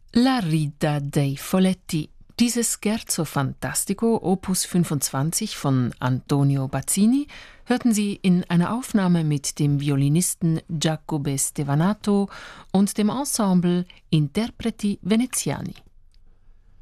La Rita dei Folletti. Dieses Scherzo fantastico, Opus 25 von Antonio Bazzini, hörten Sie in einer Aufnahme mit dem Violinisten Giacobbe Stevanato und dem Ensemble Interpreti Veneziani.